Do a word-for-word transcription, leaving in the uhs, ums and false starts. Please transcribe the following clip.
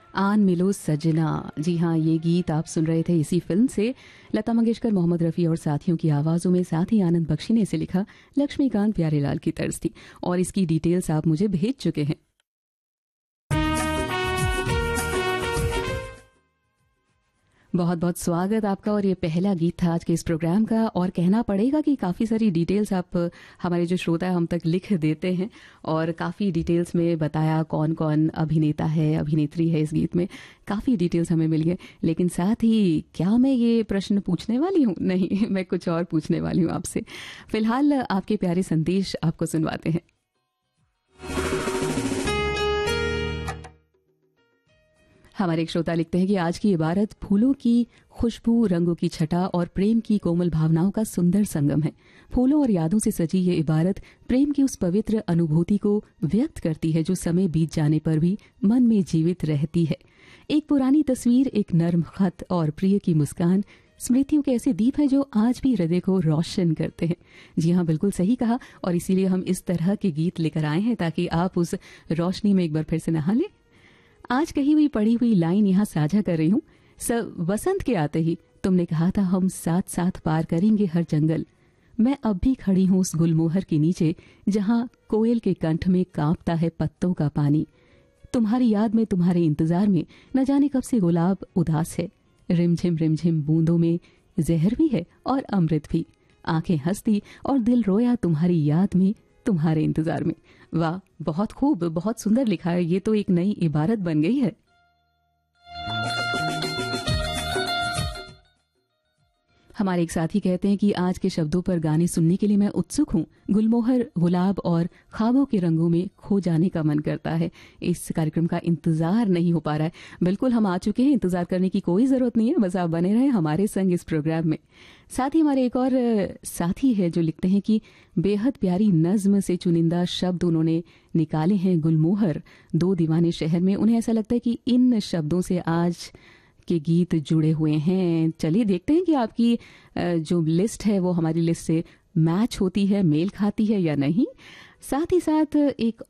आन मिलो सजना। जी हाँ, ये गीत आप सुन रहे थे इसी फिल्म से। लता मंगेशकर, मोहम्मद रफ़ी और साथियों की आवाज़ों में, साथ ही आनंद बख्शी ने इसे लिखा। लक्ष्मीकांत प्यारेलाल की तर्ज थी और इसकी डिटेल्स आप मुझे भेज चुके हैं। बहुत बहुत स्वागत आपका। और ये पहला गीत था आज के इस प्रोग्राम का। और कहना पड़ेगा कि काफ़ी सारी डिटेल्स आप हमारे जो श्रोता है हम तक लिख देते हैं और काफ़ी डिटेल्स में बताया कौन कौन अभिनेता है, अभिनेत्री है इस गीत में। काफ़ी डिटेल्स हमें मिल गए। लेकिन साथ ही क्या मैं ये प्रश्न पूछने वाली हूँ? नहीं, मैं कुछ और पूछने वाली हूँ आपसे। फिलहाल आपके प्यारे संदेश आपको सुनवाते हैं। हमारे एक श्रोता लिखते हैं कि आज की इबारत फूलों की खुशबू, रंगों की छटा और प्रेम की कोमल भावनाओं का सुंदर संगम है। फूलों और यादों से सजी ये इबारत प्रेम की उस पवित्र अनुभूति को व्यक्त करती है जो समय बीत जाने पर भी मन में जीवित रहती है। एक पुरानी तस्वीर, एक नर्म खत और प्रिय की मुस्कान स्मृतियों के ऐसे दीप हैं जो आज भी हृदय को रोशन करते हैं। जी हाँ, बिल्कुल सही कहा। और इसीलिए हम इस तरह के गीत लेकर आए हैं ताकि आप उस रोशनी में एक बार फिर से नहा लें। आज कही हुई पढ़ी हुई लाइन यहाँ साझा कर रही हूँ। सब वसंत के आते ही तुमने कहा था हम साथ साथ पार करेंगे हर जंगल। मैं अब भी खड़ी हूँ उस गुलमोहर के नीचे जहाँ कोयल के कंठ में कांपता है पत्तों का पानी। तुम्हारी याद में, तुम्हारे इंतजार में न जाने कब से गुलाब उदास है। रिमझिम रिमझिम बूंदों में जहर भी है और अमृत भी। आंखें हंसती और दिल रोया तुम्हारी याद में, तुम्हारे इंतजार में। वाह, बहुत खूब, बहुत सुंदर लिखा है। ये तो एक नई इबारत बन गई है। हमारे एक साथी कहते हैं कि आज के शब्दों पर गाने सुनने के लिए मैं उत्सुक हूँ। गुलमोहर, गुलाब और ख्वाबों के रंगों में खो जाने का मन करता है। इस कार्यक्रम का इंतजार नहीं हो पा रहा है। बिल्कुल हम आ चुके हैं, इंतजार करने की कोई जरूरत नहीं है, बस आप बने रहें हमारे संग इस प्रोग्राम में। साथ ही हमारे एक और साथी है जो लिखते हैं कि बेहद प्यारी नज्म से चुनिंदा शब्द उन्होंने निकाले हैं। गुलमोहर, दो दीवाने शहर में। उन्हें ऐसा लगता है कि इन शब्दों से आज के गीत जुड़े हुए हैं। चलिए देखते हैं कि आपकी जो लिस्ट है वो हमारी लिस्ट से मैच होती है, मेल खाती है या नहीं। साथ ही साथ एक